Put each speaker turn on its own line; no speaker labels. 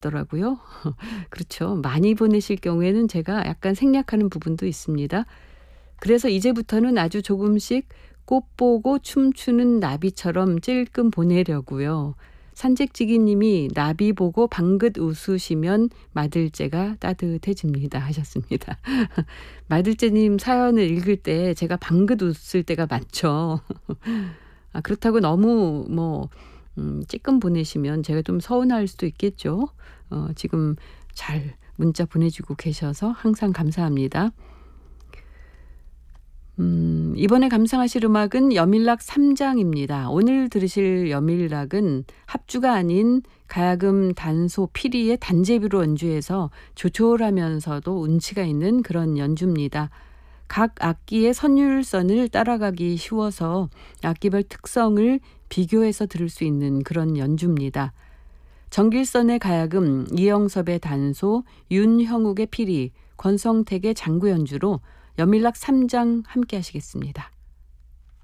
더라고요. 그렇죠. 많이 보내실 경우에는 제가 약간 생략하는 부분도 있습니다. 그래서 이제부터는 아주 조금씩 꽃 보고 춤추는 나비처럼 찔끔 보내려고요. 산책지기 님이 "나비 보고 방긋 웃으시면 마들째가 따뜻해집니다." 하셨습니다. 마들째 님 사연을 읽을 때 제가 방긋 웃을 때가 많죠. 그렇다고 너무 찔끔 보내시면 제가 좀 서운할 수도 있겠죠. 지금 잘 문자 보내주고 계셔서 항상 감사합니다. 이번에 감상하실 음악은 여밀락 3 장입니다. 오늘 들으실 여밀락은 합주가 아닌 가야금 단소 피리의 단제비로 연주해서 조촐하면서도 운치가 있는 그런 연주입니다. 각 악기의 선율선을 따라가기 쉬워서 악기별 특성을 비교해서 들을 수 있는 그런 연주입니다. 정길선의 가야금, 이영섭의 단소, 윤형욱의 피리, 권성택의 장구 연주로 여밀락 3장 함께 하시겠습니다.